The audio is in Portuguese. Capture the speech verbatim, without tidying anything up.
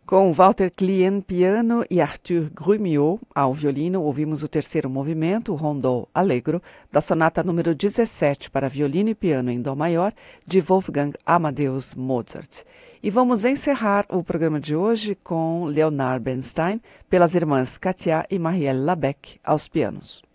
Com Walter Klien, piano, e Arthur Grumiaux, ao violino, ouvimos o terceiro movimento, o Rondô Allegro, da sonata número dezessete para violino e piano em dó maior, de Wolfgang Amadeus Mozart. E vamos encerrar o programa de hoje com Leonard Bernstein, pelas irmãs Katia e Marielle Labec, aos pianos.